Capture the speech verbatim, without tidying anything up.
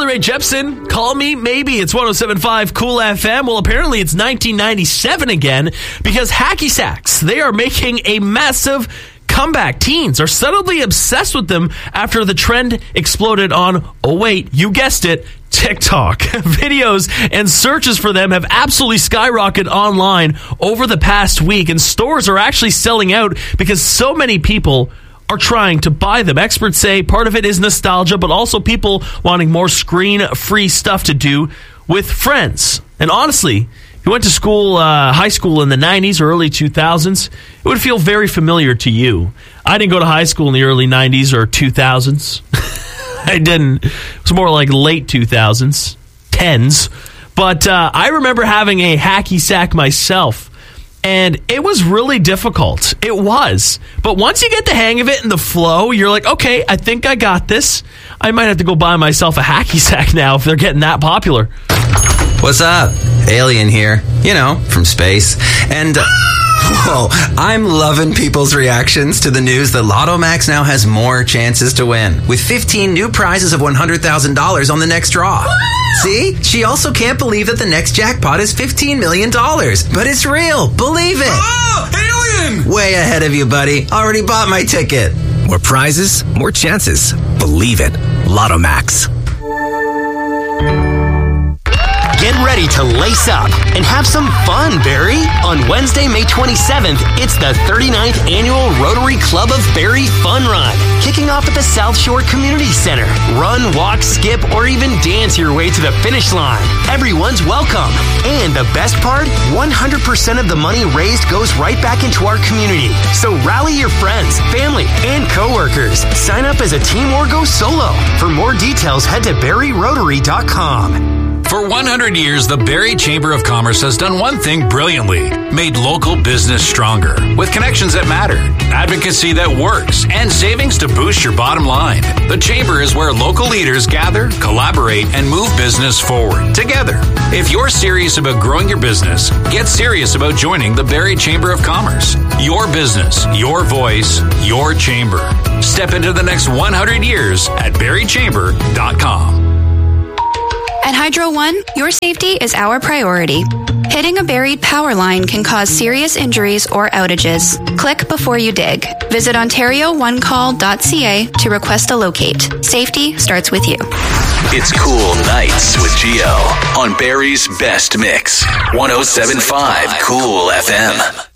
Ray Jepsen, Call Me Maybe. It's one oh seven point five Cool F M. Well, apparently it's nineteen ninety-seven again because hacky sacks, they are making a massive comeback. Teens are suddenly obsessed with them after the trend exploded on, oh wait, you guessed it, TikTok. Videos and searches for them have absolutely skyrocketed online over the past week, and stores are actually selling out because so many people are trying to buy them. Experts say part of it is nostalgia, but also people wanting more screen-free stuff to do with friends. And honestly, if you went to school, uh, high school in the nineties or early two thousands, it would feel very familiar to you. I didn't go to high school in the early nineties or two thousands. I didn't. It was more like late two thousands, tens. But uh, I remember having a hacky sack myself, and it was really difficult. It was. But once you get the hang of it and the flow, you're like, okay, I think I got this. I might have to go buy myself a hacky sack now if they're getting that popular. What's up? Alien here. You know, from space. And... Uh, whoa, I'm loving people's reactions to the news that Lotto Max now has more chances to win, with fifteen new prizes of one hundred thousand dollars on the next draw. See? She also can't believe that the next jackpot is fifteen million dollars. But it's real. Believe it. Oh, alien! Way ahead of you, buddy. Already bought my ticket. More prizes, more chances. Believe it. Lotto Max. Get ready to lace up and have some fun, Barrie. On Wednesday, May twenty-seventh, it's the thirty-ninth Annual Rotary Club of Barrie Fun Run, kicking off at the South Shore Community Center. Run, walk, skip, or even dance your way to the finish line. Everyone's welcome. And the best part, one hundred percent of the money raised goes right back into our community. So rally your friends, family, and coworkers. Sign up as a team or go solo. For more details, head to barrie rotary dot com. For one hundred years, the Barrie Chamber of Commerce has done one thing brilliantly: made local business stronger. With connections that matter, advocacy that works, and savings to boost your bottom line. The Chamber is where local leaders gather, collaborate, and move business forward together. If you're serious about growing your business, get serious about joining the Barrie Chamber of Commerce. Your business, your voice, your chamber. Step into the next one hundred years at barrie chamber dot com. At Hydro One, your safety is our priority. Hitting a buried power line can cause serious injuries or outages. Click before you dig. Visit ontario one call dot c a to request a locate. Safety starts with you. It's Cool Nights with Gio on Barrie's Best Mix. one oh seven point five Cool F M.